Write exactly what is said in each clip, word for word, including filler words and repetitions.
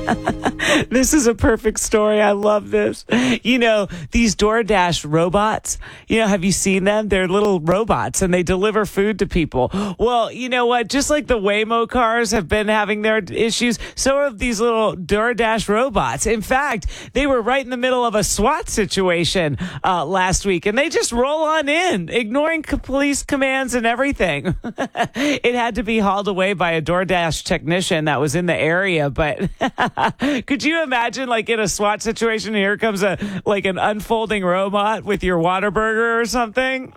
This is a perfect story. I love this. You know, these DoorDash robots, you know, have you seen them? They're little robots and they deliver food to people. Well, you know what? Just like the Waymo cars have been having their issues, so have these little DoorDash robots. In fact, they were right in the middle of a SWAT situation uh, last week, and they just roll on in, ignoring c- police commands and everything. It had to be hauled away by a DoorDash technician that was in the area, but could you imagine, like, in a SWAT situation, here comes a like an unfolding robot with your Whataburger or something?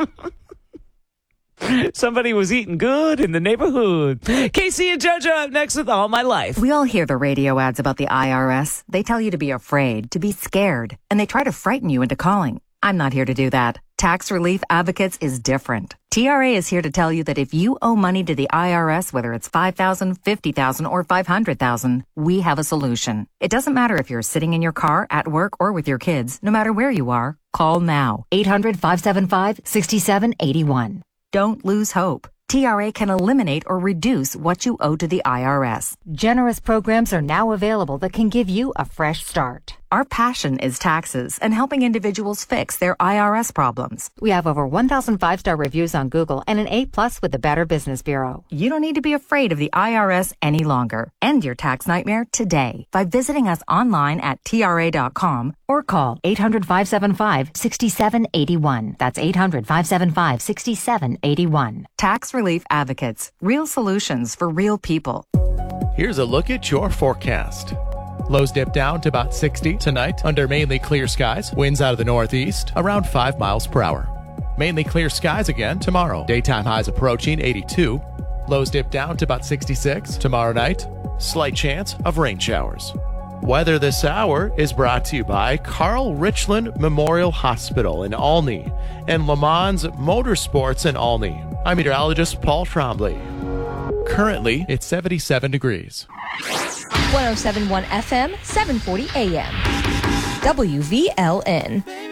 Somebody was eating good in the neighborhood. Casey and JoJo up next with All My Life. We all hear the radio ads about the I R S. They tell you to be afraid, to be scared, and they try to frighten you into calling. I'm not here to do that. Tax Relief Advocates is different. T R A is here to tell you that if you owe money to the I R S, whether it's five thousand dollars, fifty thousand dollars, or five hundred thousand dollars, we have a solution. It doesn't matter if you're sitting in your car, at work, or with your kids. No matter where you are, call now. eight hundred, five seven five, six seven eight one. Don't lose hope. T R A can eliminate or reduce what you owe to the I R S. Generous programs are now available that can give you a fresh start. Our passion is taxes and helping individuals fix their I R S problems. We have over one thousand five-star reviews on Google and an A plus with the Better Business Bureau. You don't need to be afraid of the I R S any longer. End your tax nightmare today by visiting us online at T R A dot com or call eight hundred, five seven five, six seven eight one. That's eight hundred, five seven five, six seven eight one. Tax Relief Advocates. Real solutions for real people. Here's a look at your forecast. Lows dip down to about sixty tonight under mainly clear skies. Winds out of the northeast around five miles per hour. Mainly clear skies again tomorrow. Daytime highs approaching eighty-two. Lows dip down to about sixty-six tomorrow night. Slight chance of rain showers. Weather this hour is brought to you by Carl Richland Memorial Hospital in Olney and Le Mans Motorsports in Olney. I'm meteorologist Paul Trombley. Currently, it's seventy-seven degrees. one oh seven point one F M, seven forty A M. W V L N.